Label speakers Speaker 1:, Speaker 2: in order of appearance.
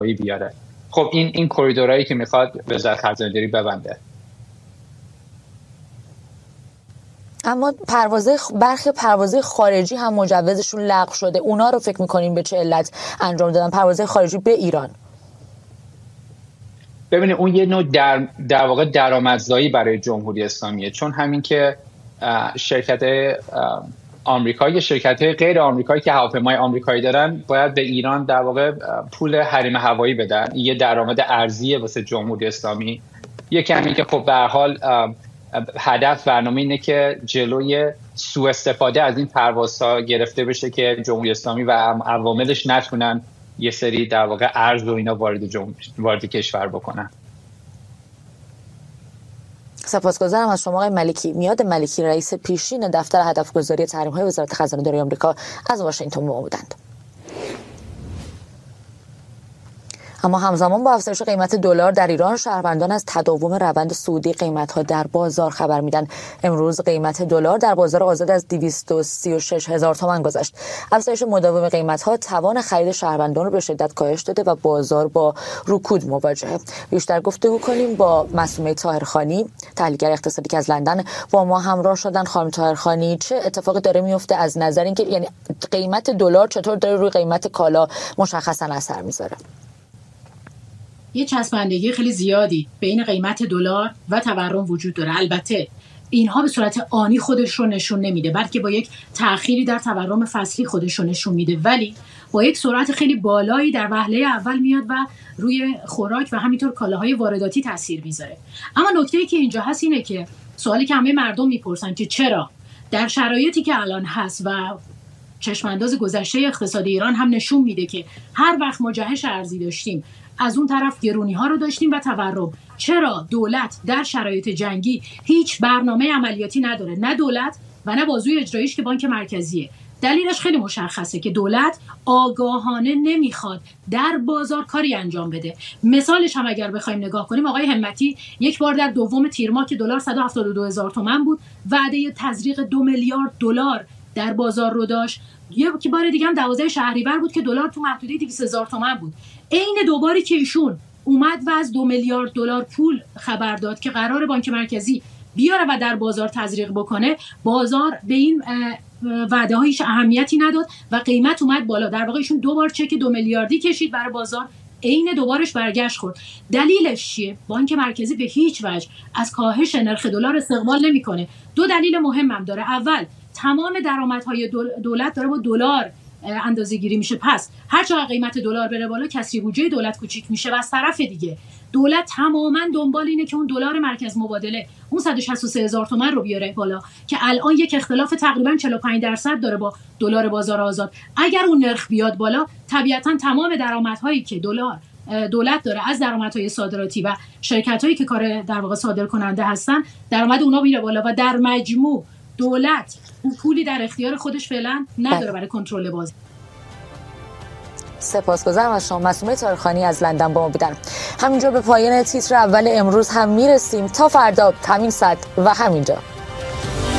Speaker 1: بیاره. خب این کریدورایی که میخواد وزارت خزانه‌داری ببنده.
Speaker 2: اما برخی پروازهای خارجی هم مجوزشون لغو شده. اونا رو فکر میکنین به چه علت انجام دادن، پروازهای خارجی به ایران؟
Speaker 1: ببینید اون یه نوع در واقع درآمدزایی برای جمهوری اسلامیه، چون همین که شرکت آمریکایی، شرکت غیر آمریکایی که هواپیمای آمریکایی دارن باید به ایران در واقع پول حریم هوایی بدن. این یه درآمد ارزیه واسه جمهوری اسلامی. یکی همین که خب به هر حال هدف برنامه اینه که جلوی سوء استفاده از این پروازها گرفته بشه که جمهوری اسلامی و عواملش نتونن یه سری در واقع ارز و اینا وارد کشور بکنن.
Speaker 2: سپاسگزارم از شما آقای ملکی. میاد ملکی، رئیس پیشین دفتر هدفگذاری تحریم‌های وزارت خزانه‌داری آمریکا، از واشنگتن با ما بودند. اما همزمان با افزایش قیمت دلار در ایران، شهروندان از تداوم روند صعودی قیمت‌ها در بازار خبر میدن. امروز قیمت دلار در بازار آزاد از 236,000 تومان گذشت. افزایش مداوم قیمت‌ها توان خرید شهروندان رو به شدت کاهش داده و بازار با رکود مواجهه. بیشتر گفتگو کنیم با معصومه طاهرخانی، تحلیلگر اقتصادی که از لندن با ما همراه شدن. خانم طاهرخانی، چه اتفاقی داره میفته از نظر اینکه یعنی قیمت دلار چطور داره روی قیمت کالا مشخصا اثر میذاره؟
Speaker 3: یه چسبندگی خیلی زیادی بین قیمت دلار و تورم وجود داره. البته اینها به صورت آنی خودش رو نشون نمیده، بلکه با یک تأخیری در تورم فصلی خودش رو نشون میده، ولی با یک سرعت خیلی بالایی در وهله اول میاد و روی خوراک و همینطور کالاهای وارداتی تاثیر میذاره. اما نکته‌ای که اینجا هست اینه که سوالی که همه مردم میپرسن که چرا در شرایطی که الان هست و چشمانداز گذشته اقتصاد ایران هم نشون میده که هر وقت ما جهش ارزی داشتیم، از اون طرف گرونی ها رو داشتیم و تورم، چرا دولت در شرایط جنگی هیچ برنامه عملیاتی نداره؟ نه دولت و نه بازوی اجراییش که بانک مرکزیه. دلیلش خیلی مشخصه که دولت آگاهانه نمیخواد در بازار کاری انجام بده. مثالش هم اگر بخوایم نگاه کنیم، آقای همتی یک بار در دوم تیر ماه که دلار 172,000 تومان بود، وعده تزریق 2 میلیارد دلار در بازار رو داشت. یک بار دیگه هم 12 شهریور بود که دلار تو محدوده 200,000 تومان بود. عین دوباری که ایشون اومد و از 2 میلیارد دلار پول خبر داد که قرار بانک مرکزی بیاره و در بازار تزریق بکنه، بازار به این وعده ها هیچ اهمیتی نداد و قیمت اومد بالا. در واقع ایشون دو بار چک 2 میلیاردی کشید برای بازار، عین دوبارش برگشت خورد. دلیلش چیه؟ بانک مرکزی به هیچ وجه از کاهش نرخ دلار استقبال نمیکنه. دو دلیل مهم هم داره. اول، تمام درآمدهای دولت داره با دلار اندازه‌گیری میشه، پس هر چقدر قیمت دلار بره بالا کسری بودجه دولت کوچیک میشه و از طرف دیگه دولت تماما دنبال اینه که اون دلار مرکز مبادله اون 163,000 تومان رو بیاره بالا که الان یک اختلاف تقریبا 45% داره با دلار بازار آزاد. اگر اون نرخ بیاد بالا، طبیعتا تمام درآمدهایی که دولت داره از درآمدهای صادراتی و شرکتایی که کار در واقع صادر کننده هستن، درآمد اونا میره بالا و در مجموع دولت اون پولی در اختیار خودش فعلا نداره برای کنترل بازار.
Speaker 2: سپاسگزارم از شما. معصومه طاهرخانی از لندن با ما بودن. همینجا به پایان تیتر اول امروز هم میرسیم. تا فردا همین ساعت و همینجا.